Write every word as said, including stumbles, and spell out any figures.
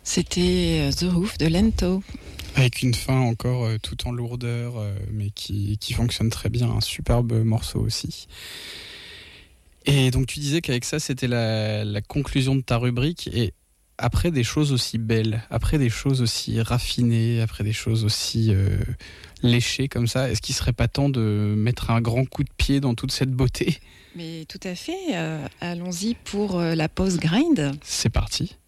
C'était The Roof de Lento. Avec une fin encore euh, tout en lourdeur, euh, mais qui, qui fonctionne très bien. Un superbe morceau aussi. Et donc tu disais qu'avec ça, c'était la, la conclusion de ta rubrique. Et après des choses aussi belles, après des choses aussi raffinées, après des choses aussi euh, léchées comme ça, est-ce qu'il ne serait pas temps de mettre un grand coup de pied dans toute cette beauté ? Mais tout à fait. Euh, allons-y pour euh, la pause grind. C'est parti.